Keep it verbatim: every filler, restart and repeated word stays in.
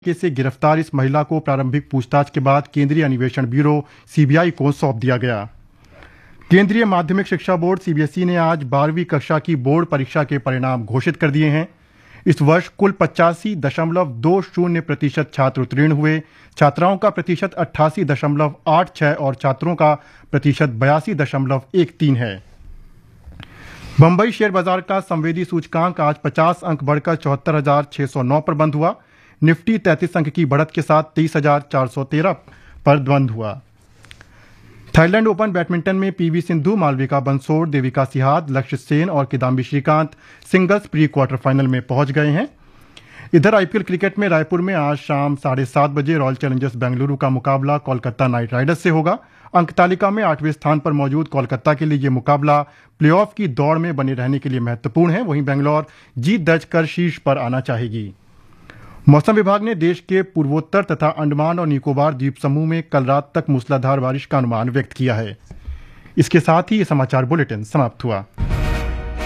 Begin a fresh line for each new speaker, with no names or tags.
के से गिरफ्तार इस महिला को प्रारंभिक पूछताछ के बाद केंद्रीय अन्वेषण ब्यूरो सीबीआई को सौंप दिया गया। केंद्रीय माध्यमिक शिक्षा बोर्ड सीबीएसई ने आज बारहवीं कक्षा की बोर्ड परीक्षा के परिणाम घोषित कर दिए हैं। इस वर्ष कुल पचासी दशमलव दो शून्य प्रतिशत छात्र उत्तीर्ण हुए। छात्राओं का प्रतिशत अट्ठासी दशमलव आठ छह और छात्रों का प्रतिशत बयासी दशमलव एक तीन है। बंबई शेयर बाजार का संवेदी सूचकांक आज पचास अंक बढ़कर चौहत्तर हजार छह सौ नौ पर बंद हुआ। निफ्टी तैंतीस अंक की बढ़त के साथ तेईस हजार चार सौ तेरह पर बंद हुआ। थाईलैंड ओपन बैडमिंटन में पीवी सिंधु, मालविका बंसोड़, देविका सिहाग, लक्ष्य सेन और Kidambi Shrikant singles pre quarter final में पहुंच गए हैं। इधर आईपीएल क्रिकेट में रायपुर में आज शाम साढ़े सात बजे रॉयल चैलेंजर्स बेंगलुरु का मुकाबला कोलकाता नाइट राइडर्स से होगा। अंक तालिका में आठवें स्थान पर मौजूद कोलकाता के लिए ये मुकाबला प्लेऑफ की दौड़ में बने रहने के लिए महत्वपूर्ण है। वहीं बेंगलोर जीत दर्ज कर शीर्ष पर आना चाहेगी। मौसम विभाग ने देश के पूर्वोत्तर तथा अंडमान और निकोबार द्वीप समूह में कल रात तक मूसलाधार बारिश का अनुमान व्यक्त किया है। इसके साथ ही ये समाचार बुलेटिन समाप्त हुआ।